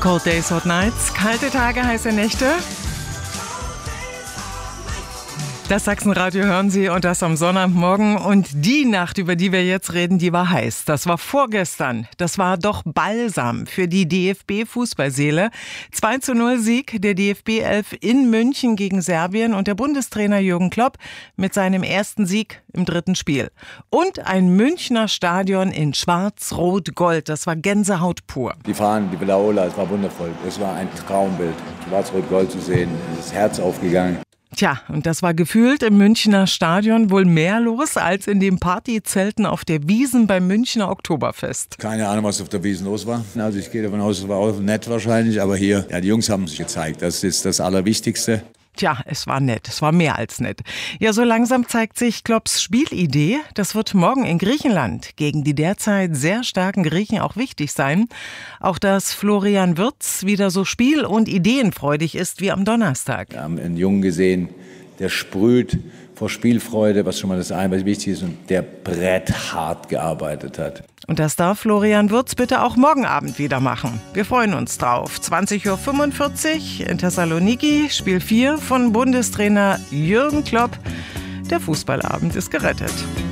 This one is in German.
Cold Days, Hot Nights, kalte Tage, heiße Nächte. Das Sachsenradio hören Sie und das am Sonnabendmorgen. Und die Nacht, über die wir jetzt reden, die war heiß. Das war vorgestern. Das war doch Balsam für die DFB-Fußballseele. 2:0 Sieg der DFB-Elf in München gegen Serbien und der Bundestrainer Jürgen Klopp mit seinem ersten Sieg im dritten Spiel. Und ein Münchner Stadion in Schwarz-Rot-Gold. Das war Gänsehaut pur. Die Fahnen, die Laola, es war wundervoll. Es war ein Traumbild. Schwarz-Rot-Gold zu sehen, das Herz aufgegangen. Tja, und das war gefühlt im Münchner Stadion wohl mehr los als in den Partyzelten auf der Wiesn beim Münchner Oktoberfest. Keine Ahnung, was auf der Wiesn los war. Also ich gehe davon aus, es war auch nett wahrscheinlich, aber hier, ja, die Jungs haben sich gezeigt. Das ist das Allerwichtigste. Tja, es war nett, es war mehr als nett. Ja, so langsam zeigt sich Klopps Spielidee. Das wird morgen in Griechenland gegen die derzeit sehr starken Griechen auch wichtig sein. Auch dass Florian Wirtz wieder so spiel- und ideenfreudig ist wie am Donnerstag. Wir haben einen Jungen gesehen, der sprüht vor Spielfreude, was schon mal das eine, was wichtig ist, und der bretthart gearbeitet hat. Und das darf Florian Wirtz bitte auch morgen Abend wieder machen. Wir freuen uns drauf. 20:45 Uhr in Thessaloniki, Spiel 4 von Bundestrainer Jürgen Klopp. Der Fußballabend ist gerettet.